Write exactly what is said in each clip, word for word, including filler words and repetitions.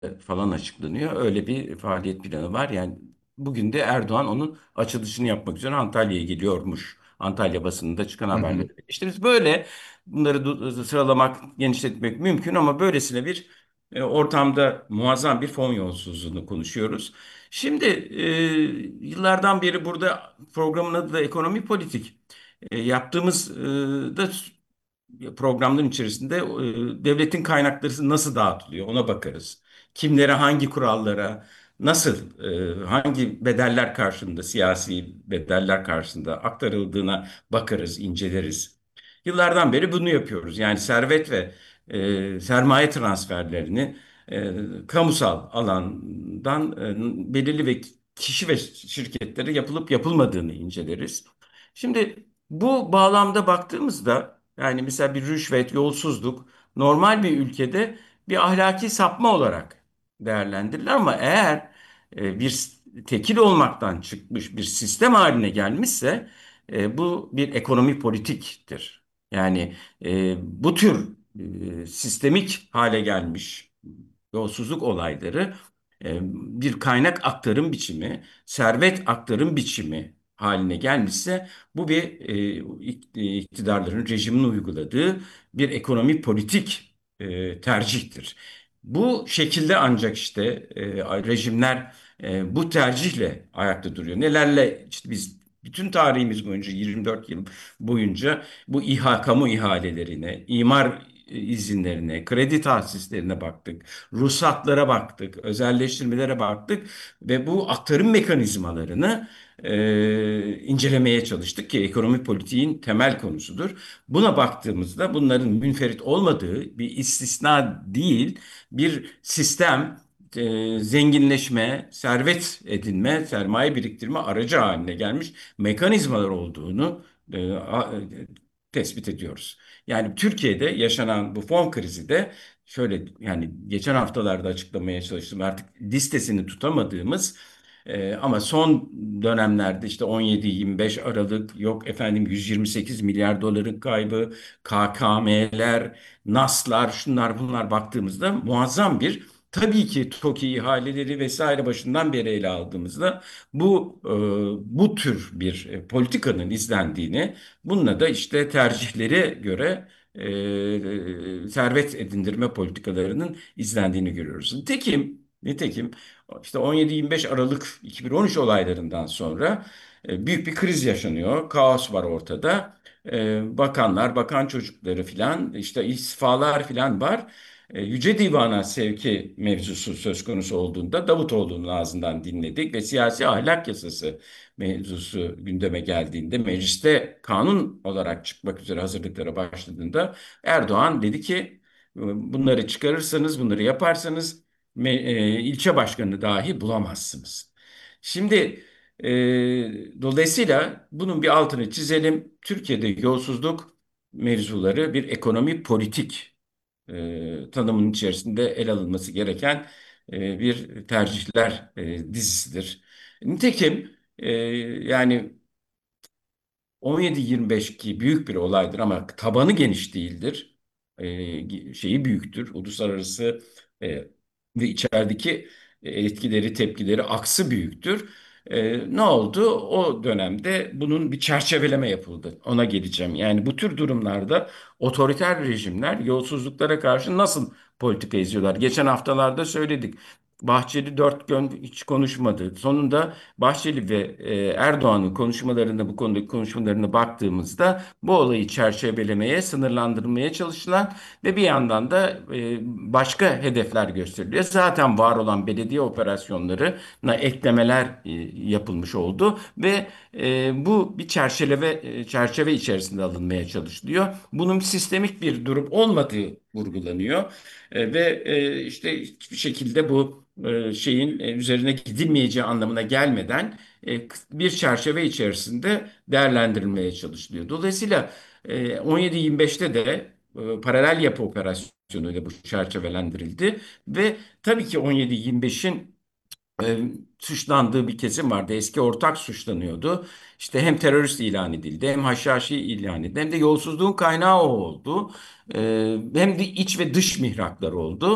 falan açıklanıyor. Öyle bir faaliyet planı var. Yani bugün de Erdoğan onun açılışını yapmak üzere Antalya'ya geliyormuş. Antalya basınında çıkan Hı hı. haberleri. İşte biz böyle bunları du- sıralamak, genişletmek mümkün ama böylesine bir e, ortamda muazzam bir fon yolsuzluğunu konuşuyoruz. Şimdi e, yıllardan beri burada programın adı da ekonomi politik. E, yaptığımız e, da programların içerisinde e, devletin kaynakları nasıl dağıtılıyor ona bakarız. Kimlere hangi kurallara nasıl e, hangi bedeller karşılığında siyasi bedeller karşısında aktarıldığına bakarız, inceleriz. Yıllardan beri bunu yapıyoruz. Yani servet ve e, sermaye transferlerini e, kamusal alandan e, belirli ve kişi ve şirketlere yapılıp yapılmadığını inceleriz. Şimdi bu bağlamda baktığımızda yani mesela bir rüşvet, yolsuzluk normal bir ülkede bir ahlaki sapma olarak değerlendirilir ama eğer e, bir tekil olmaktan çıkmış bir sistem haline gelmişse e, bu bir ekonomi politiktir. Yani e, bu tür e, sistemik hale gelmiş yolsuzluk olayları e, bir kaynak aktarım biçimi, servet aktarım biçimi haline gelmişse bu bir e, iktidarların, rejimin uyguladığı bir ekonomi politik e, tercihtir. Bu şekilde ancak işte e, rejimler e, bu tercihle ayakta duruyor. Nelerle işte biz bütün tarihimiz boyunca yirmi dört yıl boyunca bu İHA kamu ihalelerine, imar izinlerine, kredi tahsislerine baktık, ruhsatlara baktık, özelleştirmelere baktık ve bu aktarım mekanizmalarını e, incelemeye çalıştık ki ekonomi politiğin temel konusudur. Buna baktığımızda bunların münferit olmadığı bir istisna değil, bir sistem e, zenginleşme, servet edinme, sermaye biriktirme aracı haline gelmiş mekanizmalar olduğunu e, a- e, tespit ediyoruz. Yani Türkiye'de yaşanan bu fon krizi de şöyle yani geçen haftalarda açıklamaya çalıştım artık listesini tutamadığımız e, ama son dönemlerde işte on yedi yirmi beş Aralık yok efendim yüz yirmi sekiz milyar doların kaybı, K K M'ler, NAS'lar şunlar bunlar baktığımızda muazzam bir tabii ki TOKİ ihaleleri vesaire başından beri ele aldığımızda bu e, bu tür bir e, politikanın izlendiğini bununla da işte tercihlere göre e, servet edindirme politikalarının izlendiğini görüyoruz. Nitekim, nitekim işte on yedi yirmi beş Aralık iki bin on üç olaylarından sonra e, büyük bir kriz yaşanıyor. Kaos var ortada. E, bakanlar, bakan çocukları filan, işte istifalar filan var. E, Yüce Divan'a sevki mevzusu söz konusu olduğunda Davutoğlu'nun ağzından dinledik ve siyasi ahlak yasası mevzusu gündeme geldiğinde mecliste kanun olarak çıkmak üzere hazırlıklara başladığında Erdoğan dedi ki e, bunları çıkarırsanız, bunları yaparsanız me- e, ilçe başkanı dahi bulamazsınız. Şimdi e, dolayısıyla bunun bir altını çizelim. Türkiye'de yolsuzluk mevzuları bir ekonomi politik e, tanımının içerisinde ele alınması gereken e, bir tercihler e, dizisidir. Nitekim e, yani on yedi yirmi beş ki büyük bir olaydır ama tabanı geniş değildir. Ee, şeyi büyüktür. Uluslararası e, ve içerideki e, etkileri, tepkileri, aksı büyüktür. Ee, ne oldu? O dönemde bunun bir çerçeveleme yapıldı. Ona geleceğim. Yani bu tür durumlarda otoriter rejimler yolsuzluklara karşı nasıl politika izliyorlar? Geçen haftalarda söyledik. Bahçeli dört gün hiç konuşmadı. Sonunda Bahçeli ve e, Erdoğan'ın konuşmalarında bu konudaki konuşmalarına baktığımızda bu olayı çerçevelemeye, sınırlandırmaya çalışılan ve bir yandan da e, başka hedefler gösteriliyor. Zaten var olan belediye operasyonlarına eklemeler e, yapılmış oldu ve e, bu bir çerçeve e, çerçeve içerisinde alınmaya çalışılıyor. Bunun sistemik bir durum olmadığı vurgulanıyor. E, ve e, işte hiçbir şekilde bu e, şeyin e, üzerine gidilmeyeceği anlamına gelmeden e, bir çerçeve içerisinde değerlendirilmeye çalışılıyor. Dolayısıyla e, on yedi yirmi beşte de e, paralel yapı operasyonuyla bu çerçevelendirildi ve tabii ki on yedi yirmi beşin e, suçlandığı bir kesim vardı. Eski ortak suçlanıyordu. İşte hem terörist ilan edildi, hem haşhaşi ilan edildi, hem de yolsuzluğun kaynağı o oldu. E, hem de iç ve dış mihraklar oldu.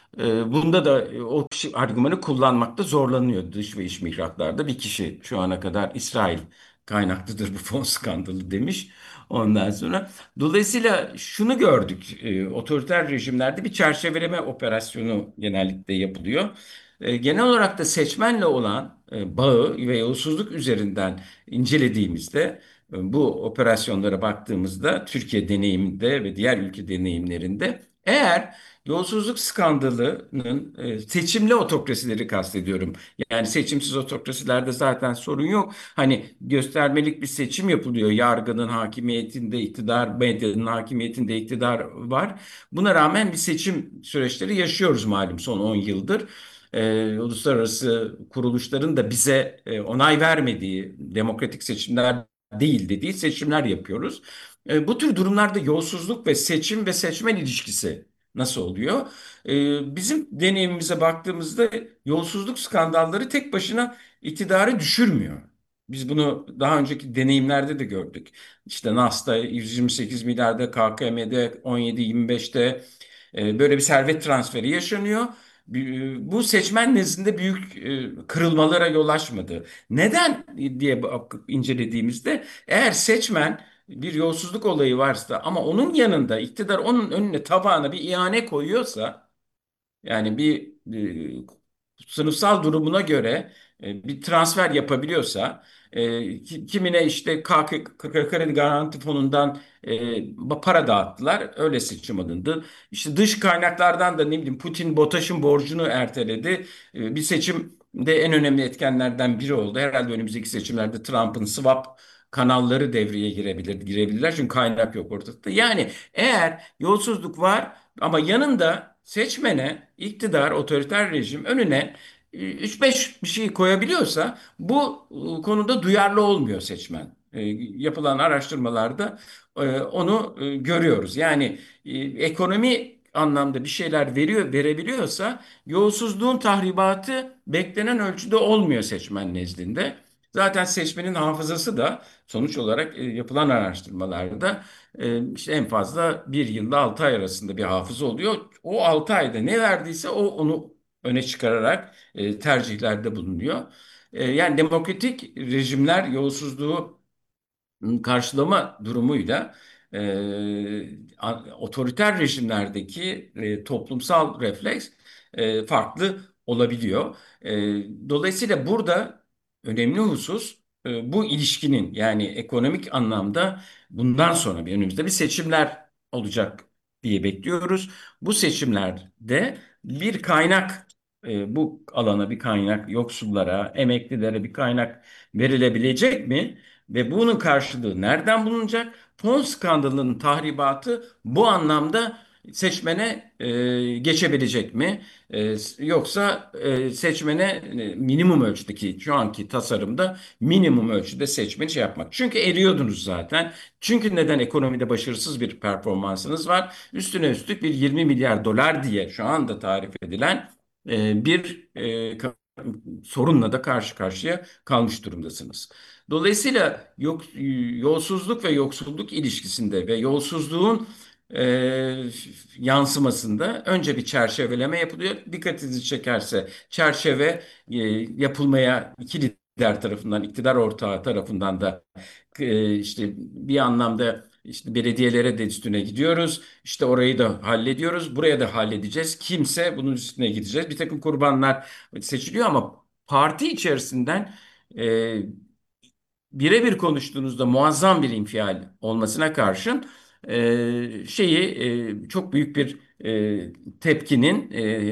E, bunda da e, o kişi argümanı kullanmakta zorlanıyor dış ve iç mihraklarda. Bir kişi şu ana kadar İsrail kaynaklıdır bu fon skandalı demiş. Ondan sonra dolayısıyla şunu gördük. E, otoriter rejimlerde bir çerçeveleme operasyonu genellikle yapılıyor. E, genel olarak da seçmenle olan e, bağı ve yolsuzluk üzerinden incelediğimizde e, bu operasyonlara baktığımızda Türkiye deneyiminde ve diğer ülke deneyimlerinde eğer yolsuzluk skandalının e, seçimli otokrasileri kastediyorum. Yani seçimsiz otokrasilerde zaten sorun yok. Hani göstermelik bir seçim yapılıyor. Yargının hakimiyetinde iktidar, medyanın hakimiyetinde iktidar var. Buna rağmen bir seçim süreçleri yaşıyoruz malum son on yıldır. E, uluslararası kuruluşların da bize e, onay vermediği demokratik seçimler değil dediği seçimler yapıyoruz. E, bu tür durumlarda yolsuzluk ve seçim ve seçmen ilişkisi nasıl oluyor? E, bizim deneyimimize baktığımızda yolsuzluk skandalları tek başına iktidarı düşürmüyor. Biz bunu daha önceki deneyimlerde de gördük. İşte Nas'ta yüz yirmi sekiz milyarda, K K M'de on yedi yirmi beşte e, böyle bir servet transferi yaşanıyor. Bu seçmen nezdinde büyük e, kırılmalara yol açmadı. Neden diye bakıp incelediğimizde eğer seçmen bir yolsuzluk olayı varsa ama onun yanında iktidar onun önüne tabağına bir ihane koyuyorsa yani bir e, sınıfsal durumuna göre e, bir transfer yapabiliyorsa e, ki- kimine işte K K K Kredi Garanti Fonu'ndan e, para dağıttılar. Öyle seçim alındı. İşte dış kaynaklardan da ne bileyim Putin BOTAŞ'ın borcunu erteledi. E, bir seçim de en önemli etkenlerden biri oldu. Herhalde önümüzdeki seçimlerde Trump'ın swap kanalları devreye girebilir, girebilirler çünkü kaynak yok ortada. Yani eğer yolsuzluk var ama yanında seçmene, iktidar, otoriter rejim önüne e, üç beş bir şey koyabiliyorsa bu e, konuda duyarlı olmuyor seçmen. E, Yapılan araştırmalarda e, onu e, görüyoruz. Yani e, ekonomi anlamda bir şeyler veriyor, verebiliyorsa yolsuzluğun tahribatı beklenen ölçüde olmuyor seçmen nezdinde. Zaten seçmenin hafızası da sonuç olarak e, yapılan araştırmalarda e, işte en fazla bir yılda altı ay arasında bir hafıza oluyor. O altı ayda ne verdiyse o onu öne çıkararak e, tercihlerde bulunuyor. E, yani demokratik rejimler yolsuzluğu karşılama durumuyla e, a- otoriter rejimlerdeki e, toplumsal refleks e, farklı olabiliyor. E, Dolayısıyla burada önemli husus e, bu ilişkinin yani ekonomik anlamda bundan sonra bir önümüzde bir seçimler olacak diye bekliyoruz. Bu seçimlerde bir kaynak e, bu alana bir kaynak yoksullara, emeklilere bir kaynak verilebilecek mi? Ve bunun karşılığı nereden bulunacak? Fon skandalının tahribatı bu anlamda seçmene e, geçebilecek mi? E, Yoksa e, seçmene e, minimum ölçüdeki şu anki tasarımda minimum ölçüde seçmeni şey yapmak. Çünkü eriyordunuz zaten. Çünkü neden ekonomide başarısız bir performansınız var? Üstüne üstlük bir yirmi milyar dolar diye şu anda tarif edilen e, bir e, ka- sorunla da karşı karşıya kalmış durumdasınız. Dolayısıyla yok, yolsuzluk ve yoksulluk ilişkisinde ve yolsuzluğun e, yansımasında önce bir çerçeveleme yapılıyor. Dikkatinizi çekerse çerçeve e, yapılmaya iki lider tarafından, iktidar ortağı tarafından da e, işte bir anlamda işte belediyelere de üstüne gidiyoruz. İşte orayı da hallediyoruz. Buraya da halledeceğiz. Kimse bunun üstüne gideceğiz. Bir takım kurbanlar seçiliyor ama parti içerisinden e, birebir konuştuğunuzda muazzam bir infial olmasına karşın e, şeyi e, çok büyük bir e, tepkinin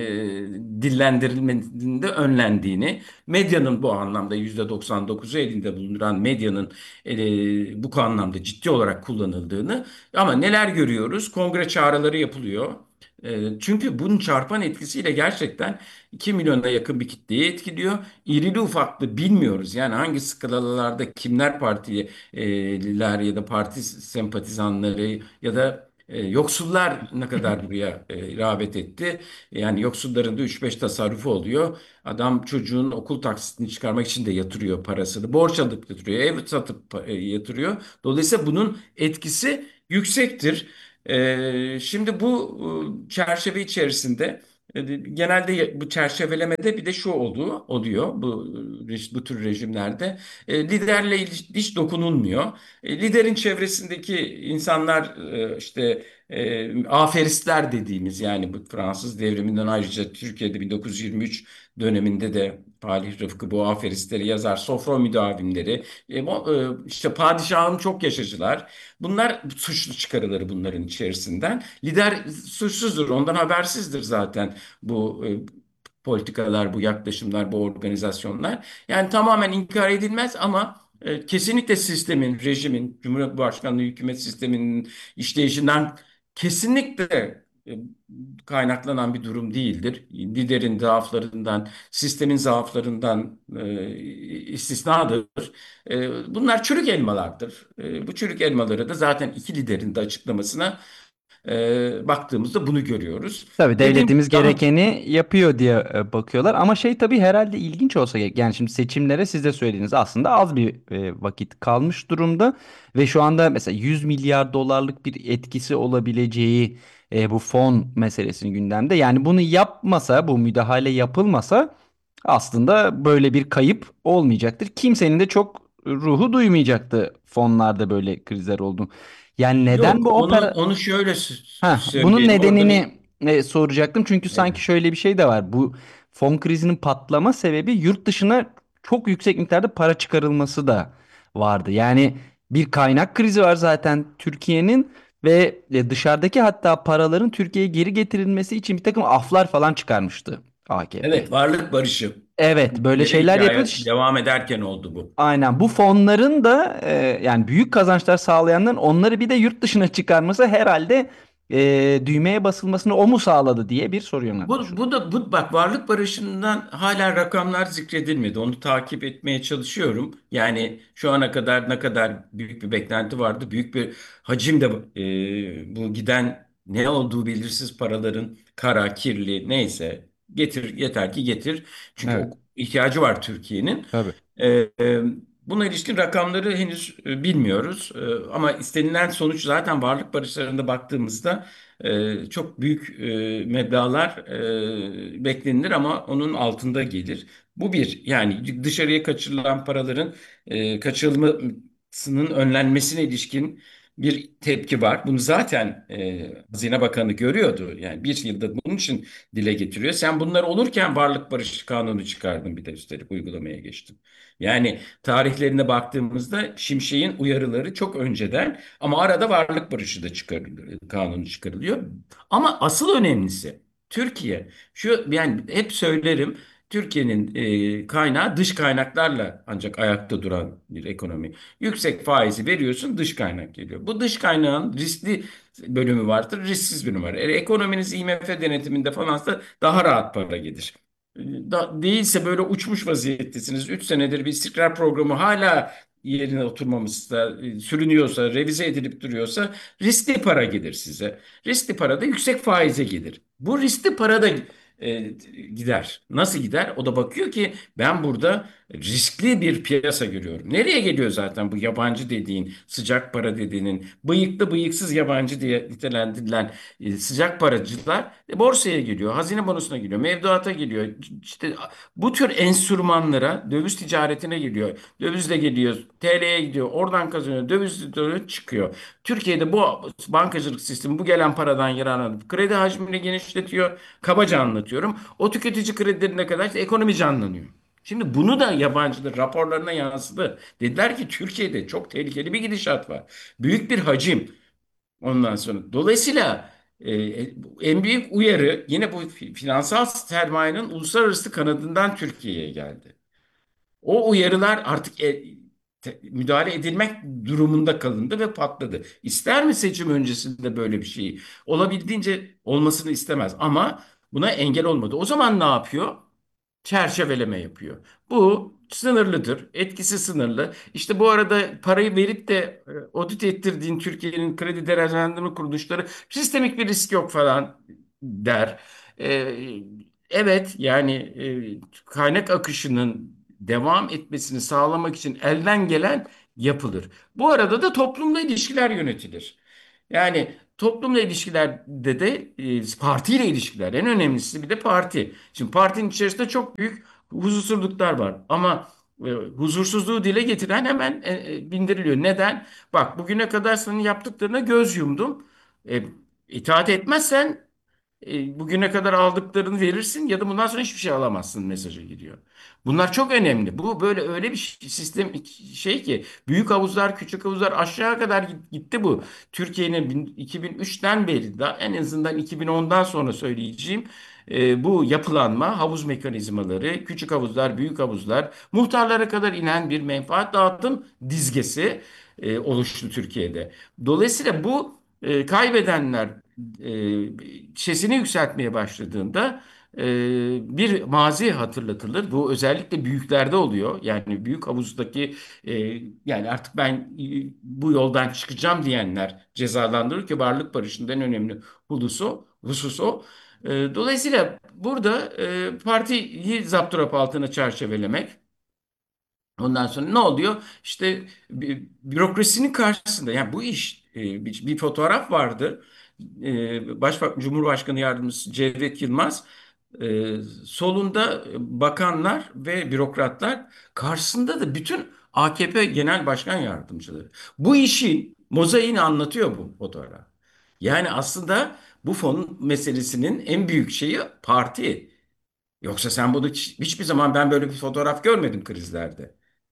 e, dillendirilmesinde önlendiğini, medyanın bu anlamda yüzde doksan dokuzu elinde bulunduran medyanın e, bu anlamda ciddi olarak kullanıldığını ama neler görüyoruz? Kongre çağrıları yapılıyor. E, çünkü bunun çarpan etkisiyle gerçekten iki milyona yakın bir kitleyi etkiliyor. İrili ufaklı bilmiyoruz. Yani hangi skalalarda kimler partiler ya da parti sempatizanları ya da e, yoksullar ne kadar buraya e, rağbet etti. Yani yoksulların da üç beş tasarrufu oluyor. Adam çocuğun okul taksitini çıkarmak için de yatırıyor parasını. Borç alıp yatırıyor. Ev satıp e, yatırıyor. Dolayısıyla bunun etkisi yüksektir. E, şimdi bu e, çerçeve içerisinde E, Genelde bu çerçevelemede bir de şu olduğu oluyor bu bu tür rejimlerde. E, liderle hiç, hiç dokunulmuyor. E, liderin çevresindeki insanlar, e, işte e, aferistler dediğimiz, yani bu Fransız devriminden ayrıca Türkiye'de bin dokuz yüz yirmi üç döneminde de Falih Rıfkı bu aferistleri yazar. Sofra müdavimleri, e, bu, e, işte padişahın çok yaşacılar. Bunlar suçlu çıkarılır bunların içerisinden. Lider suçsuzdur, ondan habersizdir zaten bu e, politikalar, bu yaklaşımlar, bu organizasyonlar. Yani tamamen inkar edilmez ama e, kesinlikle sistemin, rejimin, Cumhurbaşkanlığı hükümet sisteminin işleyişinden kesinlikle e, kaynaklanan bir durum değildir. Liderin zaaflarından, sistemin zaaflarından e, istisnadır. E, bunlar çürük elmalardır. E, bu çürük elmaları da zaten iki liderin de açıklamasına e, baktığımızda bunu görüyoruz. Tabii Dediğim gibi devletimiz daha gerekeni yapıyor diye e, bakıyorlar ama şey tabii herhalde ilginç olsa gerek. Yani şimdi seçimlere siz de söylediğiniz aslında az bir e, vakit kalmış durumda ve şu anda mesela yüz milyar dolarlık bir etkisi olabileceği e, bu fon meselesinin gündemde. Yani bunu yapmasa, bu müdahale yapılmasa aslında böyle bir kayıp olmayacaktır. Kimsenin de çok ruhu duymayacaktı fonlarda böyle krizler oldu. Yani neden yok. bu Onu opera onu şöyle s- Ha, bunun söyleyelim. Orada bir nedenini e, soracaktım çünkü sanki evet. şöyle bir şey de var. Bu fon krizinin patlama sebebi yurt dışına çok yüksek miktarda para çıkarılması da vardı. Yani bir kaynak krizi var zaten Türkiye'nin ve e, dışarıdaki hatta paraların Türkiye'ye geri getirilmesi için bir takım aflar falan çıkarmıştı A K P. Evet, varlık barışı. Evet, böyle Geri şeyler yapıyordu. hikaye devam ederken oldu bu. Aynen bu fonların da e, yani büyük kazançlar sağlayanların onları bir de yurt dışına çıkarması herhalde e, düğmeye basılmasını o mu sağladı diye bir soru Bu, yöneltmiş. bu da bu bak, varlık barışından hala rakamlar zikredilmedi. Onu takip etmeye çalışıyorum. Yani şu ana kadar ne kadar büyük bir beklenti vardı. Büyük bir hacim de e, bu giden, ne olduğu belirsiz paraların, kara, kirli, neyse, getir, yeter ki getir. Çünkü o Evet, ihtiyacı var Türkiye'nin. tabii. E, e, Buna ilişkin rakamları henüz e, bilmiyoruz. E, ama istenilen sonuç zaten varlık barışlarında baktığımızda e, çok büyük e, meblağlar e, beklenilir ama onun altında gelir. Bu bir, yani dışarıya kaçırılan paraların e, kaçırılmasının önlenmesine ilişkin bir tepki var. Bunu zaten e, Hazine Bakanı görüyordu. Yani bir yılda bunun için dile getiriyor. Sen bunlar olurken Varlık Barışı Kanunu çıkardın, bir de üstelik uygulamaya geçtin. Yani tarihlerine baktığımızda Şimşek'in uyarıları çok önceden, ama arada varlık barışı da çıkarılıyor, kanunu çıkarılıyor. Ama asıl önemlisi Türkiye. Şu, yani hep söylerim, Türkiye'nin e, kaynağı dış kaynaklarla ancak ayakta duran bir ekonomi. Yüksek faizi veriyorsun, dış kaynak geliyor. Bu dış kaynağın riskli bölümü vardır, risksiz bölümü var. E, ekonominiz I M F denetiminde falan da daha rahat para gelir. Da, değilse böyle uçmuş vaziyettesiniz. Üç senedir bir istikrar programı hala yerine oturmamışsa, e, sürünüyorsa, revize edilip duruyorsa riskli para gelir size. Riskli para da yüksek faize gelir. Bu riskli para da e, gider. Nasıl gider? O da bakıyor ki ben burada riskli bir piyasa görüyorum. Nereye geliyor zaten bu yabancı dediğin, sıcak para dediğinin, bıyıklı bıyıksız yabancı diye nitelendirilen e, sıcak paracılar e, borsaya geliyor, hazine bonosuna geliyor, mevduata geliyor. İşte bu tür enstrümanlara, döviz ticaretine geliyor. Dövizle geliyor, T L'ye gidiyor, oradan kazanıyor, dövizle dönüyor, çıkıyor. Türkiye'de bu bankacılık sistemi bu gelen paradan yararlanıp kredi hacmini genişletiyor. Kabaca anlatıyorum. O tüketici kredilerine kadar işte ekonomi canlanıyor. Şimdi bunu da yabancılar raporlarına yansıdı. Dediler ki Türkiye'de çok tehlikeli bir gidişat var. Büyük bir hacim. Ondan sonra. Dolayısıyla e, en büyük uyarı yine bu fi- finansal sermayenin uluslararası kanadından Türkiye'ye geldi. O uyarılar artık e, te- müdahale edilmek durumunda kalındı ve patladı. İster mi seçim öncesinde böyle bir şeyi? Olabildiğince olmasını istemez ama buna engel olmadı. O zaman ne yapıyor? Çerçeveleme yapıyor. Bu sınırlıdır, etkisi sınırlı. İşte bu arada parayı verip de e, audit ettirdiğin Türkiye'nin kredi derecelendirme kuruluşları sistemik bir risk yok falan der. E, evet, yani e, kaynak akışının devam etmesini sağlamak için elden gelen yapılır. Bu arada da toplumla ilişkiler yönetilir. Yani toplumla ilişkilerde de e, partiyle ilişkiler en önemlisi bir de parti. Şimdi partinin içerisinde çok büyük huzursuzluklar var ama e, huzursuzluğu dile getiren hemen e, e, bindiriliyor. Neden? Bak bugüne kadar senin yaptıklarına göz yumdum. E, itaat etmezsen e, bugüne kadar aldıklarını verirsin ya da bundan sonra hiçbir şey alamazsın mesajı giriyor. Bunlar çok önemli. Bu böyle öyle bir ş- sistem şey ki büyük havuzlar, küçük havuzlar aşağı kadar git- gitti bu. Türkiye'nin bin- iki bin üçten beri da en azından iki bin ondan sonra söyleyeceğim e, bu yapılanma, havuz mekanizmaları, küçük havuzlar, büyük havuzlar, muhtarlara kadar inen bir menfaat dağıtım dizgesi e, oluştu Türkiye'de. Dolayısıyla bu e, kaybedenler e, sesini yükseltmeye başladığında e, bir mazi hatırlatılır. Bu özellikle büyüklerde oluyor. Yani büyük havuzdaki e, yani artık ben e, bu yoldan çıkacağım diyenler cezalandırır ki varlık barışının en önemli hususu, husus o. E, dolayısıyla burada e, partiyi zapturap altına çerçevelemek. Ondan sonra ne oluyor? İşte bi- bürokrasinin karşısında yani bu iş e, bir, bir fotoğraf vardı. E, Başbakan Cumhurbaşkanı Yardımcısı Cevdet Yılmaz e, solunda bakanlar ve bürokratlar karşısında da bütün A K P Genel Başkan Yardımcıları. Bu işin mozaiğini anlatıyor bu fotoğraf. Yani aslında bu fon meselesinin en büyük şeyi parti. Yoksa sen bunu hiç- hiçbir zaman ben böyle bir fotoğraf görmedim krizlerde.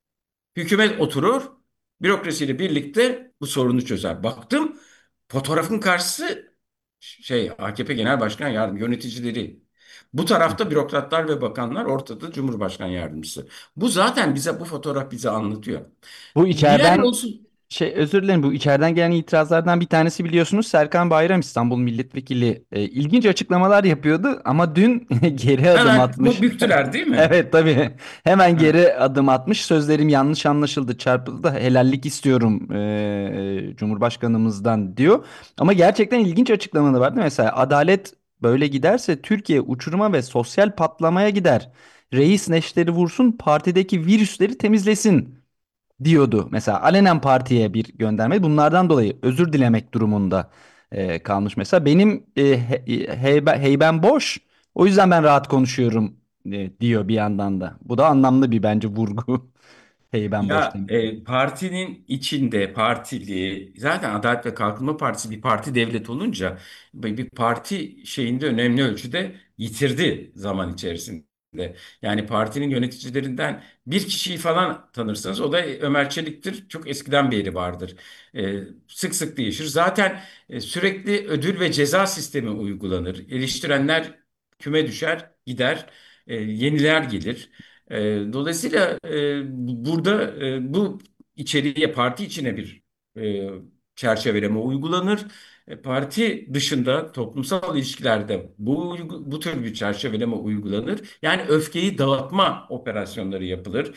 Hükümet oturur, bürokrasiyle birlikte bu sorunu çözer. Baktım fotoğrafın karşısı şey A K P Genel Başkan Yardım yöneticileri. Bu tarafta bürokratlar ve bakanlar, ortada Cumhurbaşkanı Yardımcısı. Bu zaten bize bu fotoğraf bize anlatıyor. Bu Diğer içeriden yolsuz şey özür dilerim, bu içeriden gelen itirazlardan bir tanesi biliyorsunuz Serkan Bayram, İstanbul Milletvekili e, ilginç açıklamalar yapıyordu ama dün geri adım hemen bu atmış. büktüler değil mi? Evet, tabii, hemen Ha. geri adım atmış. Sözlerim yanlış anlaşıldı, çarpıldı, helallik istiyorum e, e, Cumhurbaşkanımızdan diyor. Ama gerçekten ilginç açıklamalar vardı. Mesela adalet böyle giderse Türkiye uçuruma ve sosyal patlamaya gider. Reis neşteri vursun, partideki virüsleri temizlesin diyordu. Mesela alenen partiye bir gönderme. Bunlardan dolayı özür dilemek durumunda e, kalmış. Mesela benim e, he- heybe- heybem boş. O yüzden ben rahat konuşuyorum e, diyor bir yandan da. Bu da anlamlı bir bence vurgu. Heybem boş Ya demek. e, partinin içinde partili zaten Adalet ve Kalkınma Partisi bir parti devlet olunca bir bir parti şeyinde önemli ölçüde yitirdi zaman içerisinde. Yani partinin yöneticilerinden bir kişiyi falan tanırsınız. O da Ömer Çelik'tir. Çok eskiden beri vardır. E, sık sık değişir. Zaten e, sürekli ödül ve ceza sistemi uygulanır. Eleştirenler küme düşer, gider. E, yeniler gelir. E, dolayısıyla e, burada e, bu içeriye parti içine bir e, çerçeveleme uygulanır. E, parti dışında toplumsal ilişkilerde bu uygu- bu tür bir çerçeveleme uygulanır. Yani öfkeyi dağıtma operasyonları yapılır.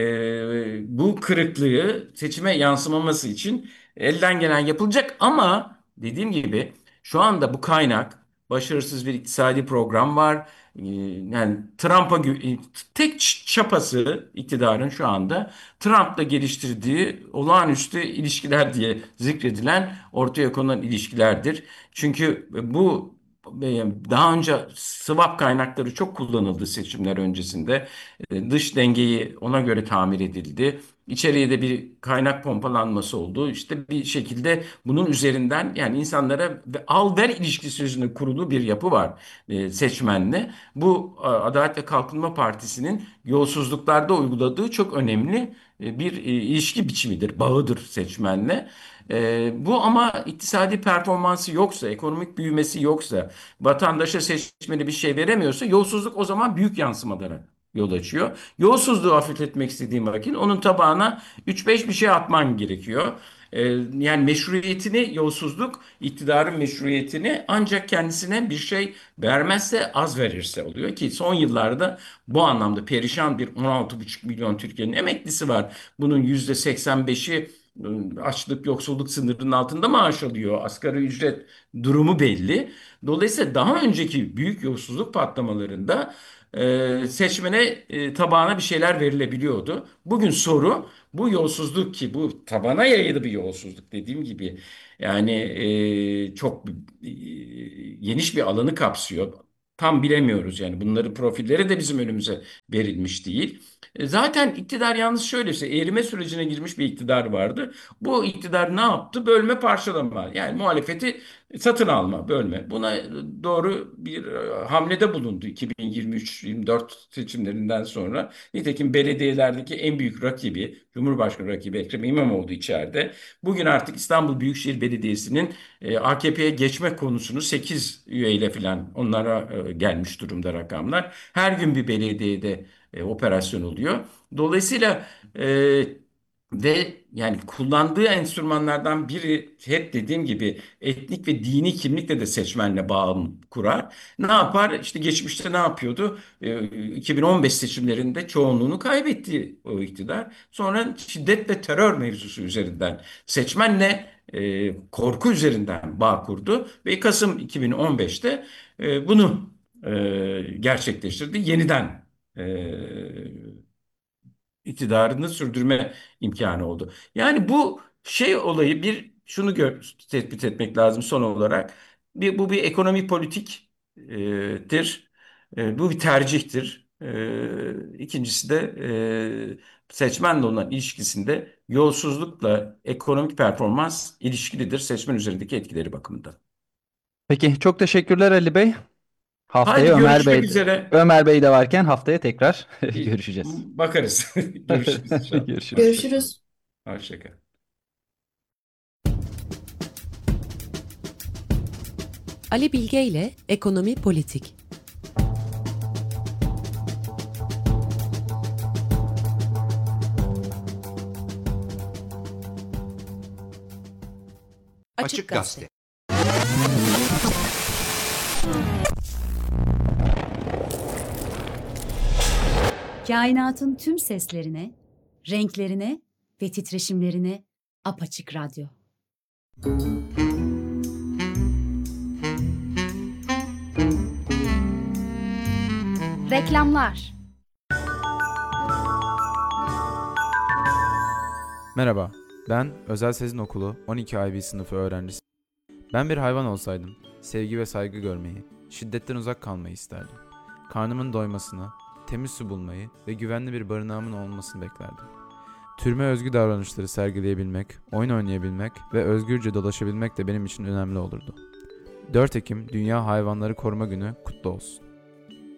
E, bu kırıklığı seçime yansımaması için elden gelen yapılacak ama dediğim gibi şu anda bu kaynak başarısız bir iktisadi program var. Ee, Yani Trump'a gö- tek ç- çapası iktidarın şu anda Trump'la geliştirdiği olağanüstü ilişkiler diye zikredilen ortaya konulan ilişkilerdir. Çünkü bu e, daha önce swap kaynakları çok kullanıldı seçimler öncesinde. E, Dış dengeyi ona göre tamir edildi. İçeriye de bir kaynak pompalanması oldu. İşte bir şekilde bunun üzerinden yani insanlara ve al ver ilişkisi üzerine kurulu bir yapı var e, seçmenle. Bu a, Adalet ve Kalkınma Partisi'nin yolsuzluklarda uyguladığı çok önemli e, bir e, ilişki biçimidir, bağıdır seçmenle. E, bu ama iktisadi performansı yoksa, ekonomik büyümesi yoksa, vatandaşa seçmeni bir şey veremiyorsa yolsuzluk o zaman büyük yansımalara yol açıyor. Yolsuzluğu hafifletmek istediğim vakit onun tabağına üç beş bir şey atman gerekiyor. Ee, Yani meşruiyetini yolsuzluk iktidarın meşruiyetini ancak kendisine bir şey vermezse az verirse oluyor ki son yıllarda bu anlamda perişan bir on altı buçuk milyon Türkiye'nin emeklisi var. Bunun yüzde seksen beşi ıı, açlık yoksulluk sınırının altında maaş alıyor. Asgari ücret durumu belli. Dolayısıyla daha önceki büyük yolsuzluk patlamalarında e, seçmene e, tabağına bir şeyler verilebiliyordu. Bugün soru bu yolsuzluk, ki bu tabana yayılı bir yolsuzluk dediğim gibi, yani e, çok e, geniş bir alanı kapsıyor. Tam bilemiyoruz yani, bunların profilleri de bizim önümüze verilmiş değil. E, Zaten iktidar yalnız şöylese eğrime sürecine girmiş bir iktidar vardı. Bu iktidar ne yaptı? Bölme parçalama. Yani muhalefeti satın alma, bölme. Buna doğru bir e, hamlede bulundu iki bin yirmi üç yirmi dört seçimlerinden sonra. Nitekim belediyelerdeki en büyük rakibi, Cumhurbaşkanı rakibi Ekrem İmamoğlu içeride. Bugün artık İstanbul Büyükşehir Belediyesi'nin e, A K P'ye geçme konusunu sekiz üyeyle falan onlara e, gelmiş durumda rakamlar. Her gün bir belediyede e, operasyon oluyor. Dolayısıyla e, ve yani kullandığı enstrümanlardan biri, hep dediğim gibi, etnik ve dini kimlikle de seçmenle bağ kurar. Ne yapar? İşte geçmişte ne yapıyordu? E, iki bin on beş seçimlerinde çoğunluğunu kaybetti o iktidar. Sonra şiddet ve terör mevzusu üzerinden seçmenle e, korku üzerinden bağ kurdu ve Kasım iki bin on beşte e, bunu e, gerçekleştirdi. Yeniden e, iktidarını sürdürme imkanı oldu. Yani bu şey olayı, bir şunu gör, tespit etmek lazım son olarak. Bir, bu bir ekonomi politiktir. E, bu bir tercihtir. E, ikincisi de e, seçmenle olan ilişkisinde yolsuzlukla ekonomik performans ilişkilidir seçmen üzerindeki etkileri bakımından. Peki çok teşekkürler Ali Bey. Haydi Haftaya Ömer görüşmek Bey üzere. Ömer Bey de varken haftaya tekrar E, görüşeceğiz. Bakarız. Görüşürüz inşallah. Görüşürüz. Hoşça kal. Görüşürüz. Hoşça kal. Ali Bilge ile Ekonomi Politik. Açık Gazete. Kainatın tüm seslerine, renklerine ve titreşimlerine apaçık radyo. Reklamlar. Merhaba, ben Özel Sezin Okulu on iki I B sınıfı öğrencisi. Ben bir hayvan olsaydım, sevgi ve saygı görmeyi, şiddetten uzak kalmayı isterdim. Karnımın doymasını, temiz su bulmayı ve güvenli bir barınağımın olmasını beklerdim. Türüme özgü davranışları sergileyebilmek, oyun oynayabilmek ve özgürce dolaşabilmek de benim için önemli olurdu. dört Ekim Dünya Hayvanları Koruma Günü kutlu olsun.